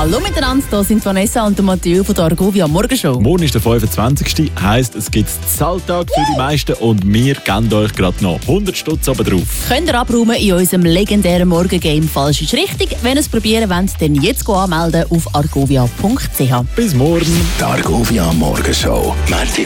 Hallo miteinander, hier sind Vanessa und Matthieu von der Argovia Morgenshow. Morgen ist der 25. Heisst, es gibt Zahltag für die meisten und wir geben euch gerade noch 100 Stutz oben drauf. Könnt ihr abräumen in unserem legendären Morgengame «Falsch ist richtig». Wenn ihr es probieren wollt, dann jetzt anmelden auf argovia.ch. Bis morgen. Die Argovia Morgenshow.